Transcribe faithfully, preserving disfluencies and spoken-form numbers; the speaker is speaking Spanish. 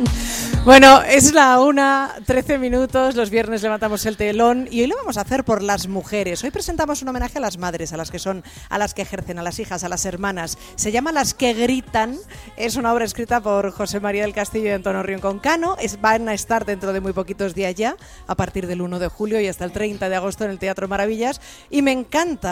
Bueno, es la una, trece minutos, los viernes levantamos el telón y hoy lo vamos a hacer por las mujeres. Hoy presentamos un homenaje a las madres, a las que son, a las que ejercen, a las hijas, a las hermanas. Se llama Las que gritan, es una obra escrita por José María del Castillo y Antonio Rincón Cano. Es, van a estar dentro de muy poquitos días ya, a partir del uno de julio y hasta el treinta de agosto en el Teatro Maravillas, y me encanta